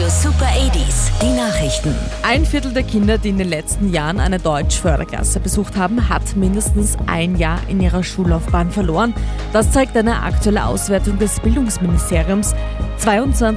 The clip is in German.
Super 80s, die Nachrichten. Ein Viertel der Kinder, die in den letzten Jahren eine Deutsch-Förderklasse besucht haben, hat mindestens ein Jahr in ihrer Schullaufbahn verloren. Das zeigt eine aktuelle Auswertung des Bildungsministeriums. 22